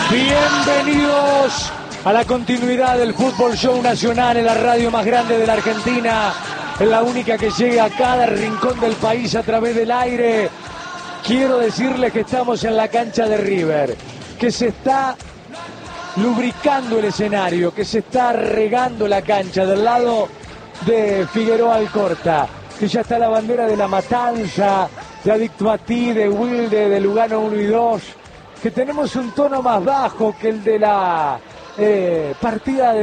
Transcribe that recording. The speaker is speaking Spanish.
Bienvenidos a la continuidad del Fútbol Show Nacional en la radio más grande de la Argentina, en la única que llega a cada rincón del país a través del aire. Quiero decirles que estamos en la cancha de River, que se está lubricando el escenario, que se está regando la cancha del lado de Figueroa Alcorta, que ya está la bandera de La Matanza, de Adicto a Ti, de Wilde, de Lugano 1 y 2, que tenemos un tono más bajo que el de la partida de